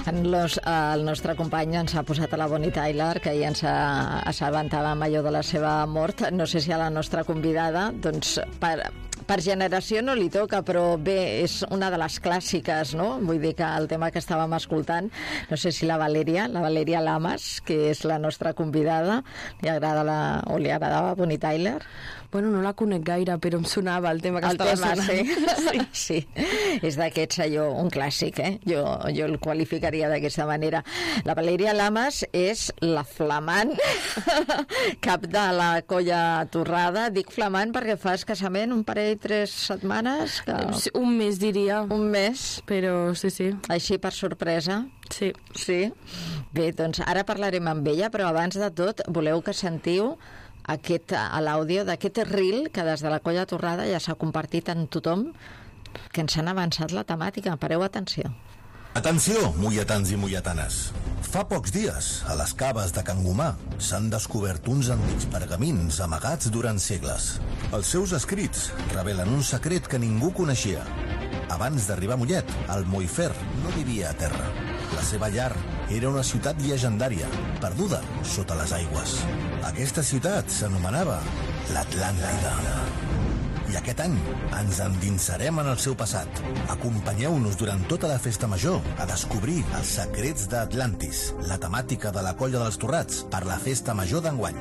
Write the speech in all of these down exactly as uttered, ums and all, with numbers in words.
Los, el nostre company ens ha posat a la Bonnie Tyler, que ja ens assabentàvem allò de la seva mort. No sé si a la nostra convidada, doncs, per, per generació no li toca, però bé, és una de les clàssiques, no? Vull dir que el tema que estàvem escoltant, no sé si la Valèria, la Valèria Lamas, que és la nostra convidada, li agrada la, o li agradava Bonnie Tyler? Bueno, no la conec gaire, però em sonava el tema que el estava tema, sonant. Sí. Sí, és d'aquests allò, un clàssic, eh? Jo, jo el qualificaria d'aquesta manera. La Valèria Lamas és la flamant cap de la Colla Torrada. Dic flamant perquè fa escassament un parell, tres setmanes. Que... Un mes, diria. Un mes. Però sí, sí. Així per sorpresa. Sí. Sí. Bé, doncs ara parlarem amb ella, però abans de tot voleu que sentiu aquest, a l'àudio d'aquest reel que des de la Colla Torrada ja s'ha compartit en tothom, que ens han avançat la temàtica. Pareu atenció. Atenció, mulletans i mulletanes. Fa pocs dies, a les caves de Can Gomà, s'han descobert uns antics pergamins amagats durant segles. Els seus escrits revelen un secret que ningú coneixia. Abans d'arribar a Mollet, el Moifer no vivia a terra. La seva llar era una ciutat llegendària, perduda sota les aigües. Aquesta ciutat s'anomenava l'Atlàntida. I aquest any ens endinsarem en el seu passat. Acompanyeu-nos durant tota la festa major a descobrir els secrets d'Atlantis, la temàtica de la Colla dels Torrats per la festa major d'enguany.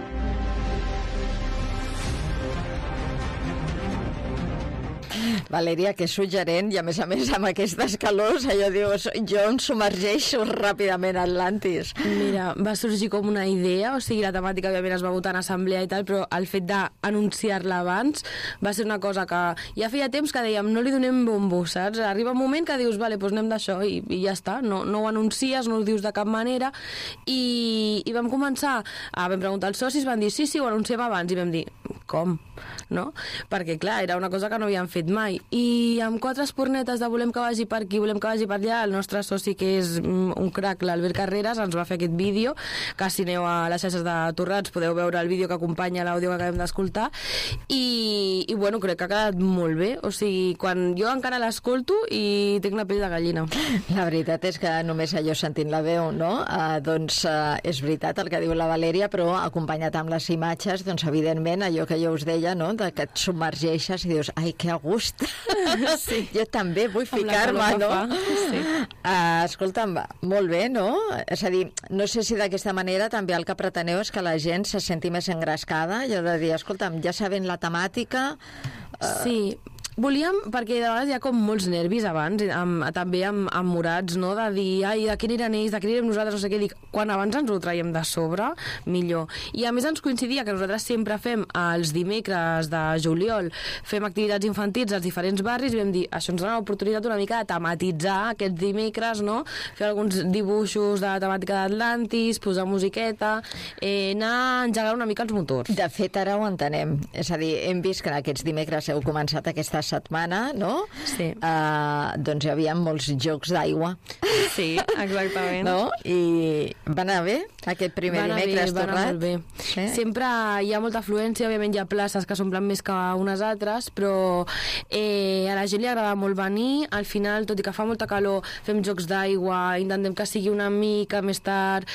Valèria, que és suggerent, i a més a més amb aquestes calors, allò dius, jo em submergeixo ràpidament a Atlantis. Mira, va sorgir com una idea, o sigui, la temàtica òbviament es va votar en assemblea i tal, però el fet d'anunciar-la abans va ser una cosa que ja feia temps que dèiem, no li donem bombo, saps? Arriba un moment que dius, vale, doncs anem d'això i, i ja està, no, no ho anuncies, no ho dius de cap manera, i, i vam començar, a, vam preguntar als socis, van dir, sí, sí, ho anunciem abans, i vam dir, com? No? Perquè, clar, era una cosa que no havíem fet mai. I amb quatre espurnetes de volem que vagi per aquí, volem que vagi per allà, el nostre soci, que és un crac, l'Albert Carreras, ens va fer aquest vídeo, que si aneu a les xarxes de Torrats podeu veure el vídeo que acompanya l'àudio que acabem d'escoltar, i, i bueno, crec que ha quedat molt bé, o sigui, quan jo encara l'escolto i tinc la pell de gallina. La veritat és que només allò sentint la veu, no? Uh, doncs uh, és veritat el que diu la Valèria, però acompanyat amb les imatges, doncs evidentment allò que jo us deia, no? De que et submergeixes i dius, ai, que a gust. Sí. Jo també vull ficar-me, no? Sí. Uh, escolta'm, molt bé, no? És a dir, no sé si d'aquesta manera també el que preteneu és que la gent se senti més engrescada, allò de dir, escolta'm, ja sabent la temàtica... Uh... Sí, volíem, perquè de vegades hi ha com molts nervis abans, amb, també amb, amb morats, no? De dir, ai, de què aniran ells, de què anirem nosaltres, no sé què, dic, quan abans ens ho traiem de sobre, millor. I a més ens coincidia que nosaltres sempre fem els dimecres de juliol, fem activitats infantils als diferents barris i vam dir, això ens dona l'oportunitat una mica de tematitzar aquests dimecres, no? Fer alguns dibuixos de la temàtica d'Atlantis, posar musiqueta, eh, anar engegar una mica els motors. De fet, ara ho entenem. És a dir, hem vist que aquests dimecres heu començat aquesta setmana, no? Sí. Uh, doncs hi havia molts jocs d'aigua. Sí, exactament. No? I va anar bé aquest primer va dimecres bé, torrat? Va anar molt bé. Sí? Sempre hi ha molta afluència, òbviament hi ha places que s'omplen més que unes altres, però eh, a la gent li agrada molt venir, al final, tot i que fa molta calor, fem jocs d'aigua, intentem que sigui una mica més tard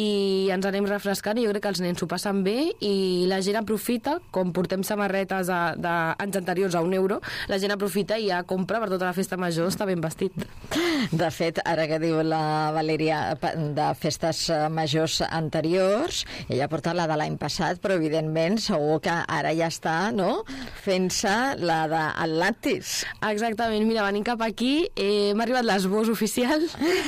i ens anem refrescant i jo crec que els nens s'ho passen bé i la gent aprofita, com portem samarretes d'anys anteriors a un euro, la gent aprofita i ja compra per tota la festa major, està ben vestit. De fet, ara que diu la Valèria de festes majors anteriors, ella porta la de l'any passat, però evidentment segur que ara ja està, no?, fent-se la d'Atlantis. Exactament, mira, venint cap aquí eh, m'ha arribat l'esbós oficial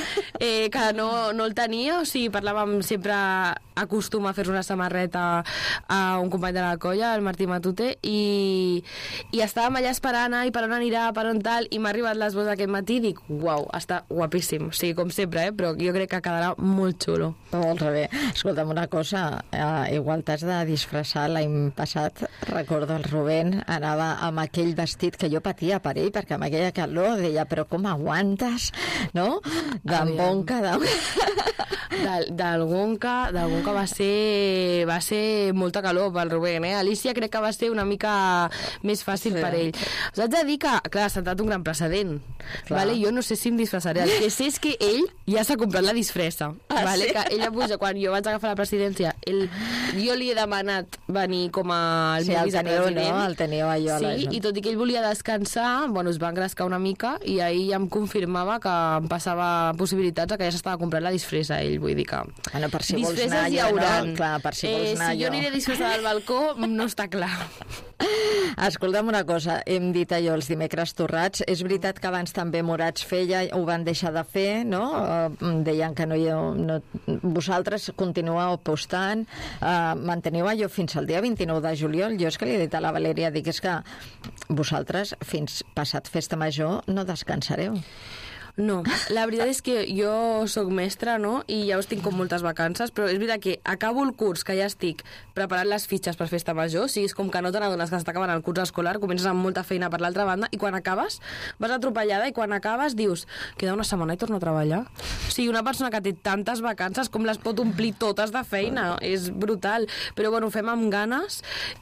eh, que no, no el tenia, o sigui, parlàvem sempre, acostuma a fer una samarreta a un company de la colla, el Martí Matute, i, i estàvem allà esperant, ai, per on anirà, per on tal, i m'ha arribat l'esbós aquest matí i dic, uau, està guapíssim, o sigui, com sempre, eh? Però jo crec que quedarà molt xulo. Molt bé. Escolta'm una cosa, eh, igual t'has de disfressar. L'any passat, recordo, el Rubén anava amb aquell vestit que jo patia per ell, perquè amb aquella calor deia, però com aguantes, no? D'en Bonca, de... Del, del Gonca, del que va ser, va ser molta calor pel Rubén, eh? Alicia crec que va ser una mica més fàcil sí. per ell. Us haig de dir que, clar, s'ha estat un gran precedent. Vale? Jo no sé si em disfressaré. El que sé és que ell ja s'ha comprat la disfressa. Ah, vale? Sí? Que ella puja, quan jo vaig agafar la presidència, ell, jo li he demanat venir com a el sí, meu el teniu, vicepresident. No? El teniu allò. Sí, i tot i que ell volia descansar, bueno, es va engrescar una mica i ahir ja em confirmava que em passava possibilitats que ja s'estava comprant la disfressa, ell, vull dir que... Bueno, per si vols disfresses anar hi haurà. No, clar, per si vols eh, anar si jo aniré disfressa del balcó, no està clar. Escolta'm una cosa, hem dit allò els dimecres torrats, és veritat que abans també Morats feia, ho van deixar de fer, no? Uh, deien que no hi ha... No, vosaltres continueu apostant, uh, manteniu allò fins al dia vint-i-nou de juliol. Jo és que li he dit a la Valèria, dic, és que vosaltres fins passat Festa Major no descansareu. No, la veritat és que jo sóc mestra, no?, i ja us tinc com moltes vacances, però és veritat que acabo el curs, que ja estic preparant les fitxes per Festa Major, o sigui, és com que no te n'adones que s'està acabant el curs escolar, comences amb molta feina per l'altra banda, i quan acabes vas atropellada, i quan acabes dius, queda una setmana i torno a treballar. O sigui, una persona que té tantes vacances, com les pot omplir totes de feina? És brutal. Però, bueno, ho fem amb ganes,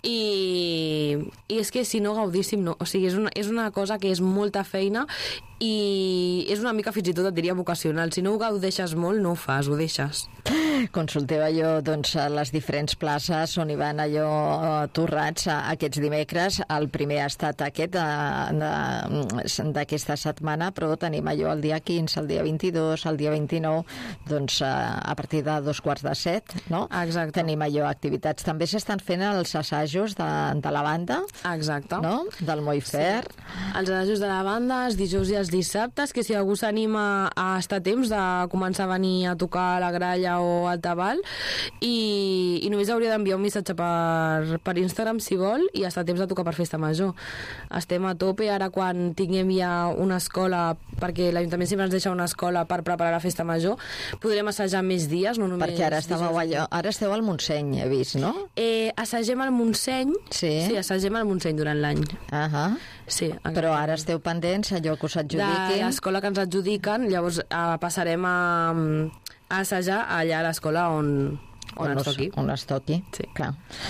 i, i és que si no gaudíssim, no. O sigui, és una, és una cosa que és molta feina, i és una mica fins i tot et diria vocacional. Si no ho gaudeixes molt, no ho fas, ho deixes. Consulteu allò, doncs, a les diferents places on hi van allò torrats aquests dimecres. El primer ha estat aquest d'aquesta setmana, però tenim allò el dia quinze, el dia vint-i-dos, el dia vint-i-nou, doncs a partir de dos quarts de set, no? Exacte. Tenim allò activitats. També s'estan fent els assajos de, de la banda. Exacte. No? Del Moifer. Sí. Els assajos de la banda, els dijous i els dissabtes, que si algú s'anima a estar a temps de començar a venir a tocar la gralla o al tabal, i, i només hauria d'enviar un missatge per, per Instagram, si vol, i estar a temps de tocar per Festa Major. Estem a tope. Ara, quan tinguem ja una escola, perquè l'Ajuntament sempre ens deixa una escola per preparar la Festa Major, podrem assajar més dies, no només... Perquè ara esteu, allò, ara esteu al Montseny, he vist, no? Eh, assagem al Montseny. Sí. Sí, assagem al Montseny durant l'any. Ahà. Sí, però ara esteu pendents allò que us adjudiquin. De l'escola que ens adjudiquen, llavors eh, passarem a, a assajar allà a l'escola on, on, on ens toqui. On es toqui, sí. Clar.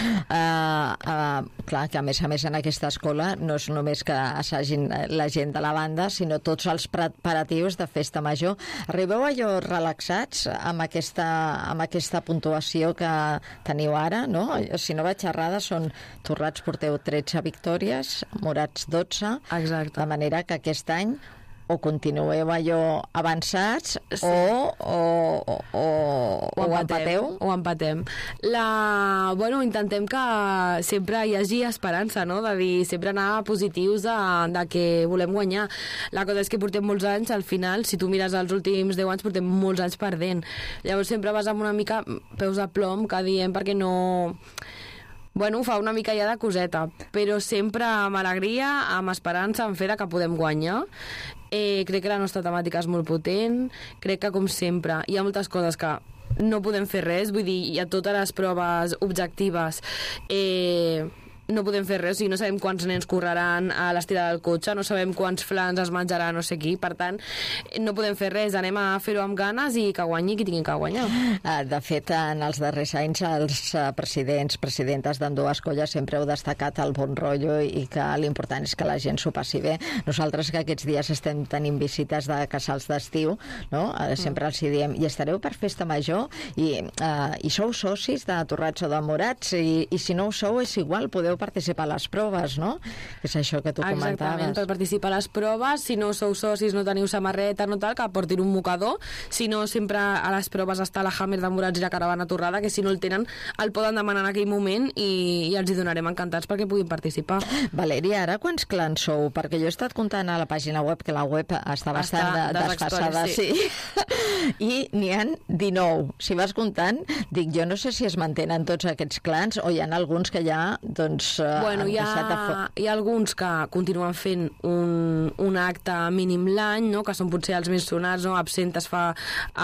Uh, uh, clar, que a més a més en aquesta escola no és només que assagin la gent de la banda, sinó tots els preparatius de Festa Major. Arribeu allò relaxats amb aquesta, amb aquesta puntuació que teniu ara, no? Si no vaig errada, són torrats porteu tretze victòries, Morats dotze. Exacte. De manera que aquest any o continueu allò avançats sí. o, o, o, o, o empateu. O empatem. La... Bueno, intentem que sempre hi hagi esperança, no? De dir, sempre anar positius de, de que volem guanyar. La cosa és que portem molts anys, al final, si tu mires els últims deu anys, portem molts anys perdent. Llavors sempre vas amb una mica peus de plom, que diem, perquè no... Bueno, fa una mica ja de coseta, però sempre amb alegria, amb esperança, amb fe que podem guanyar. Eh, crec que la nostra temàtica és molt potent, crec que, com sempre, hi ha moltes coses que no podem fer res, vull dir, hi ha totes les proves objectives, eh, no podem fer res, o sigui, no sabem quants nens correran a l'estirada del cotxe, no sabem quants flans es menjarà no sé qui, per tant, no podem fer res, anem a fer-ho amb ganes i que guanyi qui tingui que guanyar. De fet, en els darrers anys, els presidents, presidentes d'ambdues colles sempre heu destacat el bon rotllo i que l'important és que la gent s'ho passi bé. Nosaltres, que aquests dies estem tenint visites de casals d'estiu, no? Sempre els hi diem, i estareu per Festa Major i, uh, i sou socis de Torrats o de Morats, i, i si no ho sou és igual, podeu participar a les proves, no? Que és això que tu comentaves. Exactament, per participar a les proves, si no sou socis, no teniu samarreta, no tal, que portin un mocador, si no, sempre a les proves està la Hammer de Morats i la caravana torrada, que si no el tenen, el poden demanar en aquell moment i, i els hi donarem encantats perquè puguin participar. Valèria, ara quants clans sou? Perquè jo he estat comptant a la pàgina web, que la web està bastant està de, desfasada, sí. sí. I n'hi ha dinou. Si vas comptant, dic, jo no sé si es mantenen tots aquests clans o hi ha alguns que ja, doncs, doncs, uh, bueno, hi, ha, hi ha alguns que continuen fent un, un acte mínim l'any, no? Que són potser els més sonats, no? Absent es fa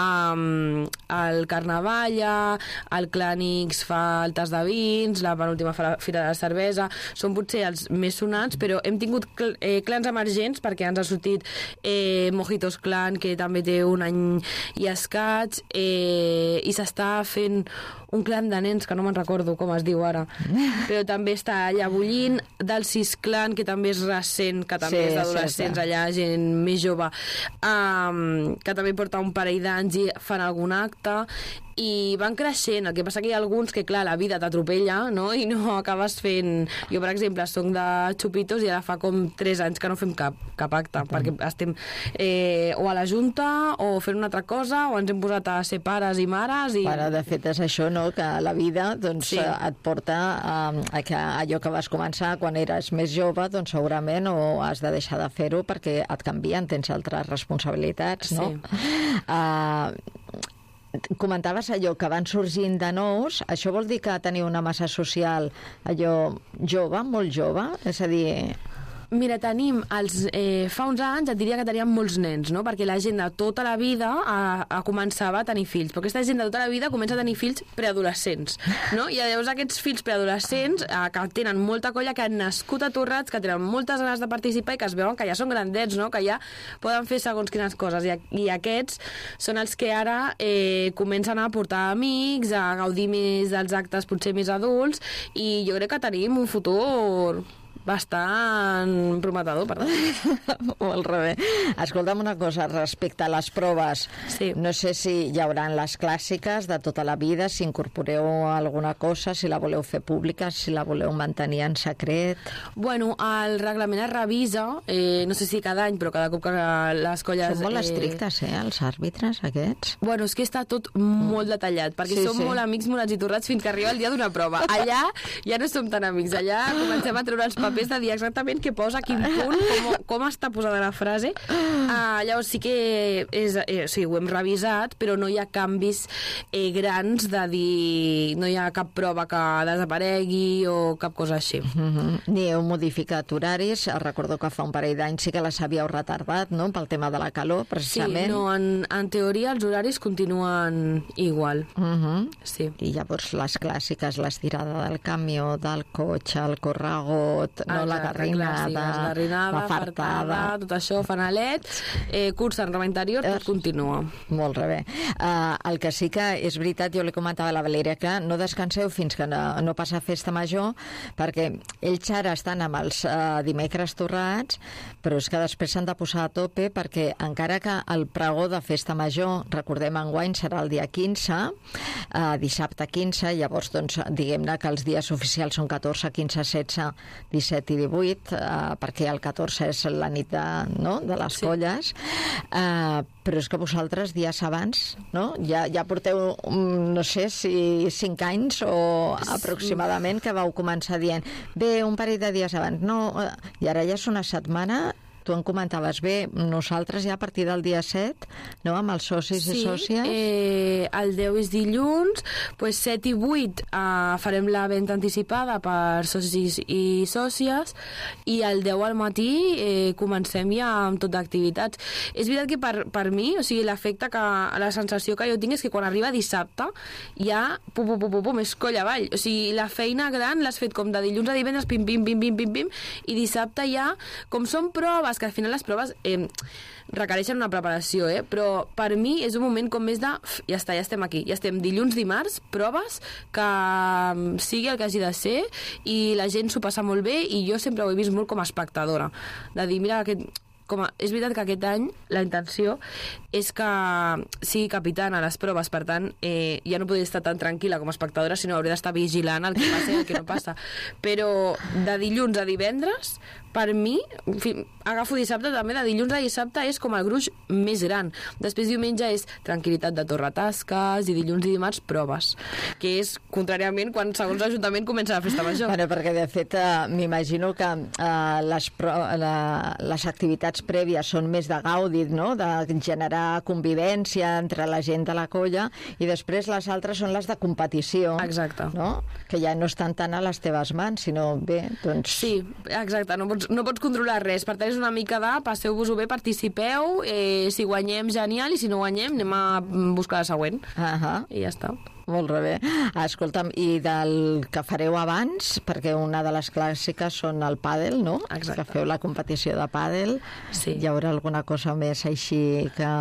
um, el Carnavalla, el Clànix fa el tas de vins, la penúltima fa la Fira de la Cervesa, són potser els més sonats, però hem tingut cl eh, clans emergents, perquè ens ha sortit eh, Mojitos Clan, que també té un any i escaig, eh, i s'està fent un clan de nens, que no me'n recordo com es diu ara, però també està allà bullint, del Cis Clan, que també és recent, que també sí, és d'adolescents, sí, sí. Allà, gent més jove, um, que també porta un parell d'anys i fan algun acte, i van creixent. El que passa que hi ha alguns que, clar, la vida t'atropella, no? I no acabes fent... Jo, per exemple, soc de Xupitos i ara fa com tres anys que no fem cap, cap acte, okay. Perquè estem eh, o a la Junta o fent una altra cosa, o ens hem posat a ser pares i mares i... Ara, de fet, és això, no?, que la vida doncs, sí. et porta a, a que allò que vas començar quan eres més jove, doncs segurament o has de deixar de fer-ho perquè et canvien, tens altres responsabilitats, no? Sí. Uh, comentaves allò que van sorgint de nous, això vol dir que teniu una massa social allò jove, molt jove, és a dir... Mira, tenim els, eh, fa uns anys et diria que teníem molts nens, no? Perquè la gent de tota la vida a, a començava a tenir fills, però aquesta gent de tota la vida comença a tenir fills preadolescents, no? I llavors aquests fills preadolescents eh, que tenen molta colla, que han nascut a Torrats, que tenen moltes ganes de participar i que es veuen que ja són grandets, no? Que ja poden fer segons quines coses, i, i aquests són els que ara eh, comencen a portar amics, a gaudir més dels actes potser més adults, i jo crec que tenim un futur bastant prometedor, perdó. Molt rebé. Escolta'm una cosa, respecte a les proves, sí. No sé si hi haurà les clàssiques de tota la vida, si incorporeu alguna cosa, si la voleu fer pública, si la voleu mantenir en secret. Bueno, el reglament es revisa, eh, no sé si cada any, però cada cop que les colles... Són molt estrictes, eh, els àrbitres, aquests? Bueno, és que està tot molt detallat, perquè sí, som sí. molt amics, molats i torrats, fins que arriba el dia d'una prova. Allà ja no som tan amics, allà comencem a treure els papers de dir exactament què posa, quin punt, com, com està posada la frase. Uh, llavors sí que és, eh, sí, ho hem revisat, però no hi ha canvis eh, grans de dir no hi ha cap prova que desaparegui o cap cosa així. Mm-hmm. Ni heu modificat horaris. Recordo que fa un parell d'anys sí que les havíeu retardat, no?, pel tema de la calor, precisament. Sí, no, en, en teoria els horaris continuen igual. Mm-hmm. Sí. I llavors les clàssiques, l'estirada del camió, del cotxe, el corregot, no, la garrinada, la rinada, la fartada, tot això, fanalet, eh, curs en roba interior, tot continua. Molt bé. Uh, el que sí que és veritat, jo li comentava a la Valèria, que no descanseu fins que no, no passa festa major, perquè ells ara estan amb els uh, dimecres torrats, però és que després s'han de posar a tope, perquè encara que el pregó de festa major, recordem, enguany serà el dia quinze, uh, dissabte quinze, llavors, doncs, diguem-ne que els dies oficials són catorze, quinze, setze, disset i divuit, eh, perquè el catorze és la nit de, no?, de les sí. colles, eh, però és que vosaltres dies abans, no?, ja, ja porteu, no sé si cinc anys o aproximadament, que vau començar dient, bé, un parell de dies abans, no, i ara ja és una setmana. Tu em comentaves, bé, nosaltres ja a partir del dia set, no?, amb els socis sí, i sòcies. Sí, eh, el deu és dilluns, pues set i vuit eh, farem la venda anticipada per socis i sòcies, i el deu al matí eh, comencem ja amb tot d'activitats. És veritat que per, per mi, o sigui, l'efecte que, la sensació que jo tinc és que quan arriba dissabte ja, pum, pum, pum, pum, pum, és colla avall. O sigui, la feina gran l'has fet com de dilluns a divendres, pim, pim, pim, pim, pim, pim, i dissabte ja, com són proves, que al final les proves eh, requereixen una preparació, eh? Però per mi és un moment com més de ja està, ja estem aquí, ja estem dilluns, dimarts, proves, que sigui el que hagi de ser, i la gent s'ho passa molt bé, i jo sempre ho he vist molt com a espectadora, de dir, mira, aquest... Com a, és veritat que aquest any la intenció és que sigui capitana a les proves, per tant, eh, ja no podria estar tan tranquil·la com a espectadora, sinó hauria d'estar vigilant el que passa i el que no passa. Però de dilluns a divendres, per mi, en fi, agafo dissabte també, de dilluns a dissabte és com el gruix més gran. Després diumenge és tranquil·litat de Torretasques i dilluns i dimarts proves, que és, contràriament, quan segons l'Ajuntament comença la festa major. Bueno, perquè de fet eh, m'imagino que eh, les, pro, la, les activitats prèvies són més de gaudi, no? De generar convivència entre la gent de la colla, i després les altres són les de competició. Exacte. No? Que ja no estan tant a les teves mans, sinó bé, doncs... Sí, exacte, no pots, no pots controlar res, per tant és una mica de passeu-vos-ho bé, participeu, eh, si guanyem genial, i si no guanyem anem a buscar la següent. Uh-huh. I ja està. Molt bé. Escolta'm, i del que fareu abans, perquè una de les clàssiques són el pàdel, no? Exacte. Que feu la competició de pàdel. Sí. Hi haurà alguna cosa més així que...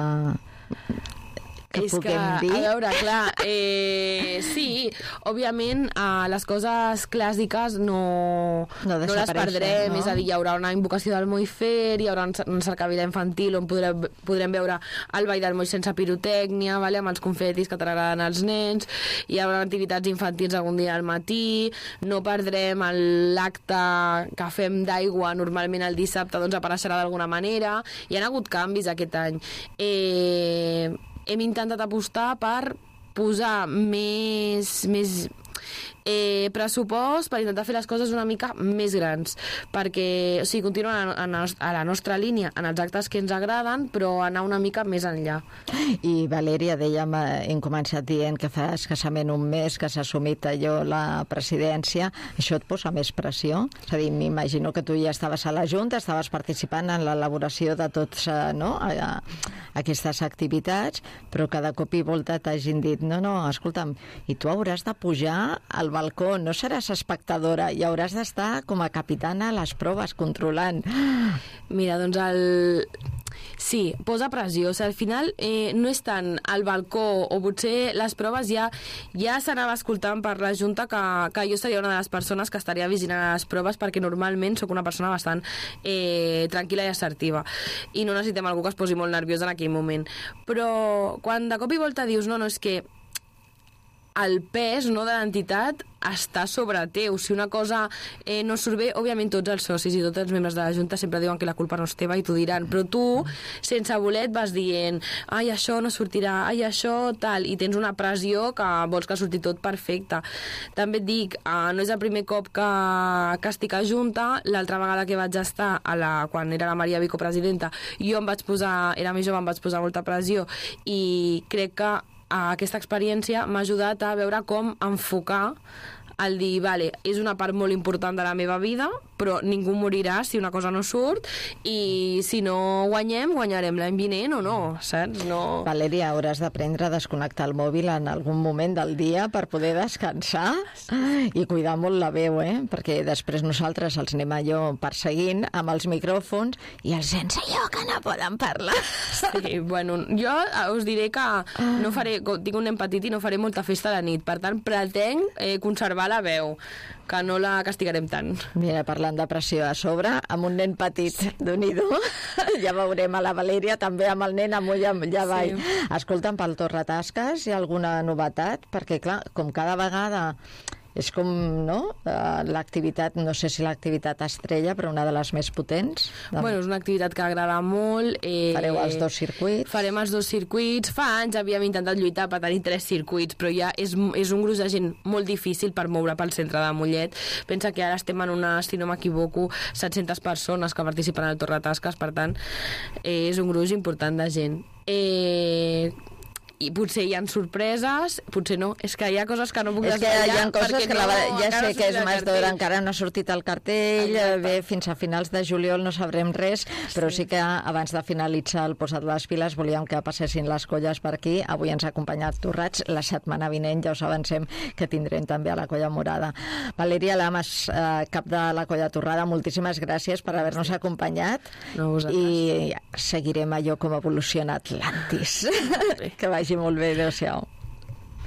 que és puguem que, dir? a veure, clar, eh, sí, òbviament eh, les coses clàssiques no, No no les desapareixen, perdrem, no? és a dir, hi haurà una invocació del Moifer, hi haurà una cercavila infantil on podrem, podrem veure el ball del Moi sense pirotècnia, vale, amb els confetis que t'agraden als nens, hi haurà activitats infantils algun dia al matí, no perdrem el- l'acte que fem d'aigua normalment el dissabte, doncs apareixerà d'alguna manera. Hi ha hagut canvis aquest any. Eh... Hem intentat apostar per posar més, més eh, pressupost per intentar fer les coses una mica més grans, perquè o sigui, continuen a, a, a la nostra línia en els actes que ens agraden, però anar una mica més enllà. I Valèria, dèiem, eh, hem començat dient que fa escassament un mes que s'ha assumit allò la presidència. Això et posa més pressió? És a dir, m'imagino que tu ja estaves a la Junta, estaves participant en l'elaboració de tots, eh, no?, a, a, aquestes activitats, però cada cop i volta t'hagin dit no, no, escolta'm, i tu hauràs de pujar al balcó, no seràs espectadora i hauràs d'estar com a capitana a les proves, controlant. Mira, doncs el... Sí, posa pressió. O sigui, al final eh, no és tant al balcó o potser les proves ja ja s'anava escoltant per la Junta que, que jo seria una de les persones que estaria vigilant les proves, perquè normalment sóc una persona bastant eh, tranquil·la i assertiva i no necessitem algú que es posi molt nerviós en aquell moment. Però quan de cop i volta dius no, no, és que el pes, no, de l'entitat està sobre teu. Si una cosa eh, no surt bé, òbviament tots els socis i tots els membres de la Junta sempre diuen que la culpa no és teva i t'ho diran, però tu, sense voler, et vas dient ai, això no sortirà, ai, això tal, i tens una pressió que vols que surti tot perfecte. També et dic, eh, no és el primer cop que, que estic a Junta. L'altra vegada que vaig estar, a la, quan era la Maria Vico presidenta, jo em vaig posar, era més jove, em vaig posar molta pressió i crec que aquesta experiència m'ha ajudat a veure com enfocar el dir, vale, és una part molt important de la meva vida, però ningú morirà si una cosa no surt, i si no guanyem, guanyarem l'any vinent o no, saps? No... Valèria, hauràs d'aprendre a desconnectar el mòbil en algun moment del dia per poder descansar i cuidar molt la veu, eh? Perquè després nosaltres els anem allò perseguint amb els micròfons i els sense allò que no poden parlar. Sí, bueno, jo us diré que no faré, tinc un nen petit i no faré molta festa a la nit, per tant pretenc eh, conservar la veu, que no la castigarem tant. Mira, parlant de pressió a sobre, amb un nen petit, Déu-n'hi-do, ja veurem a la Valèria, també amb el nen amunt i allà avall. Sí. Escolta'm, pel Torretasques hi ha alguna novetat? Perquè, clar, com cada vegada... És com, no?, l'activitat, no sé si l'activitat estrella, però una de les més potents. De... Bueno, és una activitat que agrada molt. Eh, Fareu els dos circuits. Farem els dos circuits. Fa anys havíem intentat lluitar per tenir tres circuits, però ja és, és un gruix de gent molt difícil per moure pel centre de Mollet. Pensa que ara estem en una, si no m'equivoco, set-centes persones que participen al Torretasques, per tant, eh, és un gruix important de gent. Eh... i potser hi ha sorpreses, potser no. És que hi ha coses que no puc desvetllar. És que hi ha coses que no, la, ja sé que és més d'hora, encara no ha sortit el cartell, exacte. Bé, fins a finals de juliol no sabrem res, però sí. sí que abans de finalitzar el posat de les piles volíem que passessin les colles per aquí. Avui ens ha acompanyat Torrats, la setmana vinent ja us avancem que tindrem també a la Colla Morada. Valèria Lamas, eh, cap de la Colla Torrada, moltíssimes gràcies per haver-nos acompanyat. No, i seguirem allò com evoluciona Atlantis. Que vagi molt bé, adéu-siau.